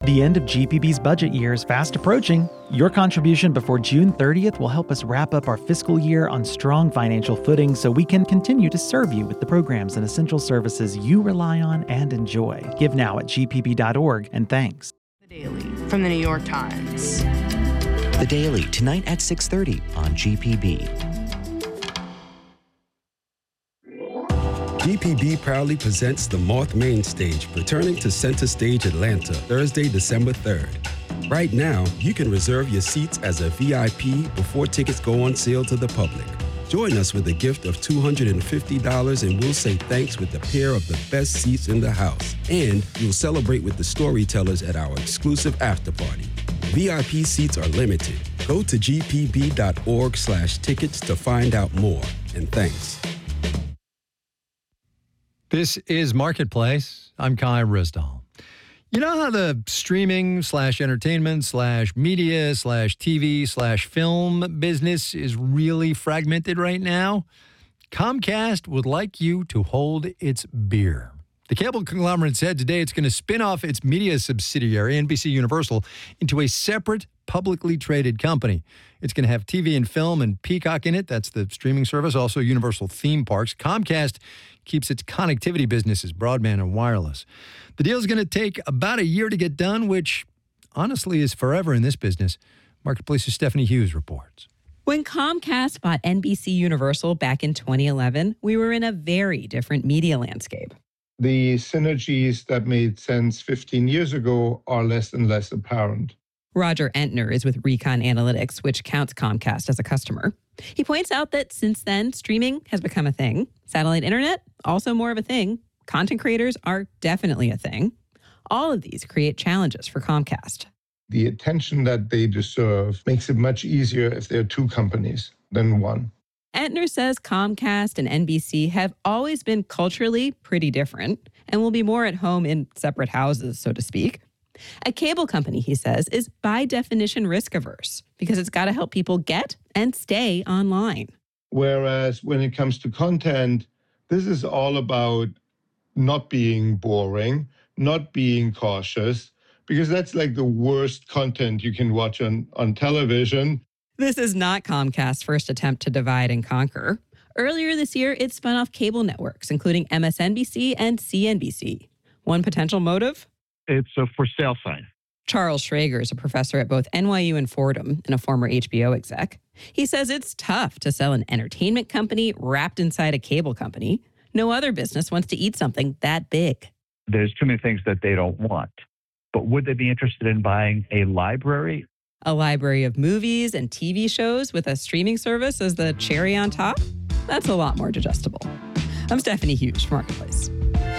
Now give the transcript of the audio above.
The end of GPB's budget year is fast approaching. Your contribution before June 30th will help us wrap up our fiscal year on strong financial footing so we can continue to serve you with the programs and essential services you rely on and enjoy. Give now at gpb.org, and thanks. The Daily from the New York Times. The Daily, tonight at 6:30 on GPB. GPB proudly presents the Moth Main Stage, returning to Center Stage Atlanta, Thursday, December 3rd. Right now, you can reserve your seats as a VIP before tickets go on sale to the public. Join us with a gift of $250 and we'll say thanks with a pair of the best seats in the house. And you'll celebrate with the storytellers at our exclusive after party. VIP seats are limited. Go to gpb.org/tickets to find out more. And thanks. This is Marketplace. I'm Kai Risdall. You know how the streaming/entertainment/media/TV/film business is really fragmented right now? Comcast would like you to hold its beer. The cable conglomerate said today it's going to spin off its media subsidiary, NBC Universal, into a separate publicly traded company. It's going to have TV and film and Peacock in it. That's the streaming service. Also Universal theme parks. Comcast keeps its connectivity businesses, broadband and wireless. The deal is going to take about a year to get done, which honestly is forever in this business. Marketplace's Stephanie Hughes reports. When Comcast bought NBC Universal back in 2011, we were in a very different media landscape. The synergies that made sense 15 years ago are less and less apparent. Roger Entner is with Recon Analytics, which counts Comcast as a customer. He points out that since then, streaming has become a thing. Satellite internet, also more of a thing. Content creators are definitely a thing. All of these create challenges for Comcast. The attention that they deserve makes it much easier if there are two companies than one. Entner says Comcast and NBC have always been culturally pretty different and will be more at home in separate houses, so to speak. A cable company, he says, is by definition risk averse because it's got to help people get and stay online. Whereas when it comes to content, this is all about not being boring, not being cautious, because that's like the worst content you can watch on television. This is not Comcast's first attempt to divide and conquer. Earlier this year, it spun off cable networks, including MSNBC and CNBC. One potential motive? It's a for sale sign. Charles Schrager is a professor at both NYU and Fordham and a former HBO exec. He says it's tough to sell an entertainment company wrapped inside a cable company. No other business wants to eat something that big. There's too many things that they don't want. But would they be interested in buying a library? A library of movies and TV shows with a streaming service as the cherry on top? That's a lot more digestible. I'm Stephanie Hughes for Marketplace.